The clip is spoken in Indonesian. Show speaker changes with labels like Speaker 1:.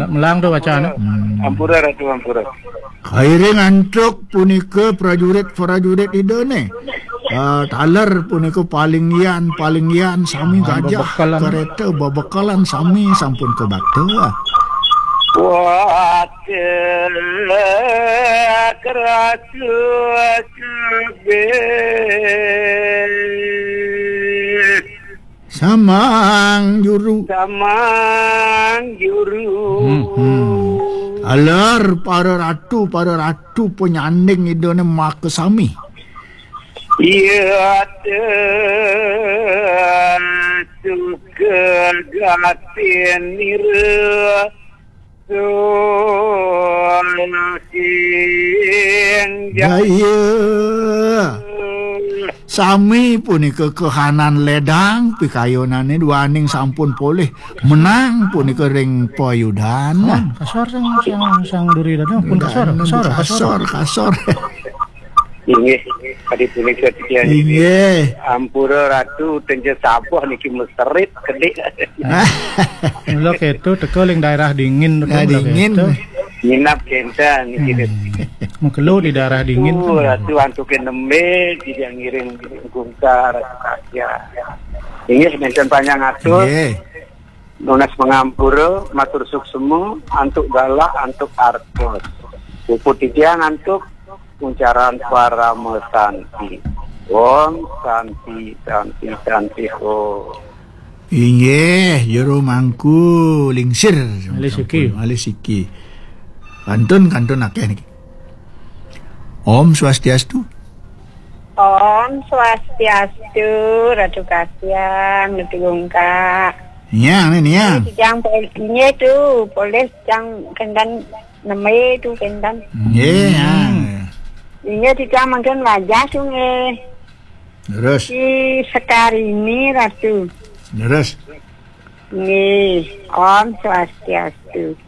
Speaker 1: melang tuh bacaan.
Speaker 2: Ampura Ratu Ampura.
Speaker 3: Khairing antuk punika prajurit idone. Taler punika paling yan sami gajah kereta babakalan sami sampun ke bakte.
Speaker 2: Wah, keratu cabe.
Speaker 3: Samang juru. Alar para ratu penyanding idone mak sami.
Speaker 2: Iya tuker gatin nira
Speaker 3: Jaya sami punika kehanan ledang pikayonane duaning sampun poleh menang punika ring payudana.
Speaker 1: Kasar sang duri dadang pun kasar.
Speaker 2: Inggih kadi punika tidian
Speaker 3: inggih
Speaker 2: Ampura Ratu tenje sabuh niki meserit gede.
Speaker 1: Lho ketu teko ling daerah dingin
Speaker 2: Nginap kenta niki.
Speaker 1: Mengkelu di daerah dingin.
Speaker 2: Ratu antuke nembe dia ngiring gungkar Asia. Inggih menten panjang atur.
Speaker 3: nggih
Speaker 2: Nunas mengampura matur suksemu antuk galak antuk artos. Puput tidian antuk kuncaran para mesanti. Wong santi ho.
Speaker 3: inggih jero mangku lingsir alisiki kantun akeh niki. Om Swastiastu.
Speaker 4: Om Swastiastu, Ratu Kasian, Nuti Gungka.
Speaker 3: Niang.
Speaker 4: Yang polisinya tu, polis yang kendan namanya tu kendan. Ini tidak mungkin wajah sungai.
Speaker 3: Terus.
Speaker 4: Di sekari ini Ratu.
Speaker 3: Terus.
Speaker 4: Nih, Om Swastiastu.